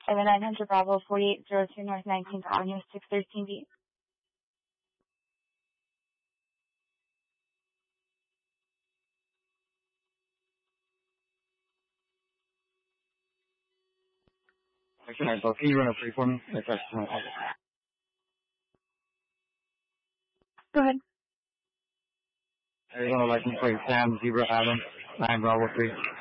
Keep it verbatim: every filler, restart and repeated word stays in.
Seven nine hundred Bravo, forty-eight oh two North nineteenth Avenue, six thirteen B. Alright, so can you run a free for me? Yes, that's fine. Go ahead. Arizona license plate Sam Zebra Adam nine Bravo three.